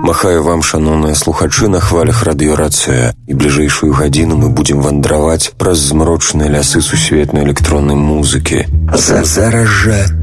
Махаю вам, шаноўныя слухачы, на хвалях радыёрацыя, і бліжэйшую гадзіну мы будзем вандраваць праз змрочныя лясы сусветнай электроннай музыкі. Зараз жа